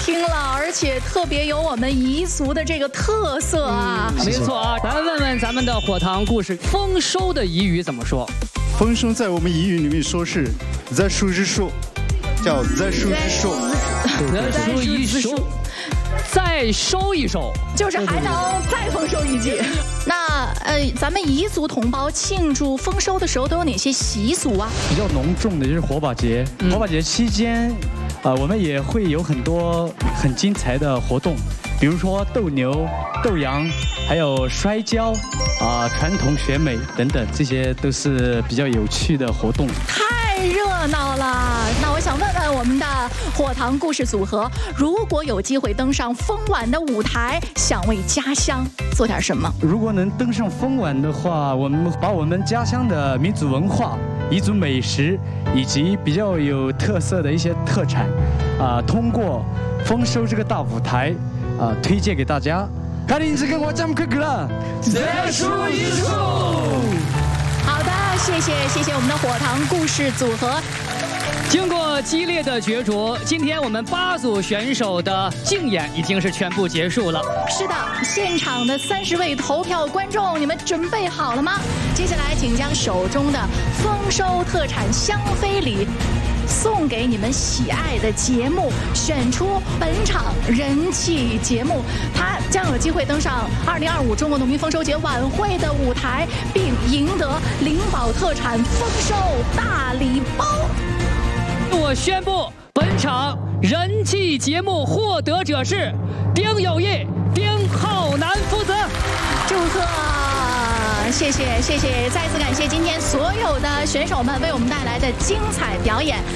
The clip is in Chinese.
听了，而且特别有我们彝族的这个特色啊。 没错啊，咱问问咱们的火塘故事，丰收的彝语怎么说？ 丰收在我们彝语里面说是在树之树，叫在树之树， 再收一收，再收一收， 就是还能再丰收一季。那咱们彝族同胞庆祝丰收的时候都有哪些习俗啊？ 比较隆重的就是火把节，火把节期间，我们也会有很多很精彩的活动，比如说斗牛、斗羊，还有摔跤，传统选美等等，这些都是比较有趣的活动。 太热闹了！那我想问问我们的火塘故事组合，如果有机会登上丰晚的舞台，想为家乡做点什么？ 如果能登上丰晚的话，我们把我们家乡的民族文化、彝族美食以及比较有特色的一些特产，通过丰收这个大舞台，推荐给大家。赶紧跟我讲哥哥了，再说一说。 好的，谢谢我们的火塘故事组合。 经过激烈的角逐，今天我们8组选手的竞演已经是全部结束了。 是的，现场的30位投票观众，你们准备好了吗？接下来，请将手中的丰收特产香妃礼送给你们喜爱的节目，选出本场人气节目，它将有机会登上2025中国农民丰收节晚会的舞台，并赢得灵宝特产丰收大礼包。 我宣布，本场人气节目获得者是丁有义、丁浩南父子。 祝贺！谢谢，再次感谢今天所有的选手们为我们带来的精彩表演。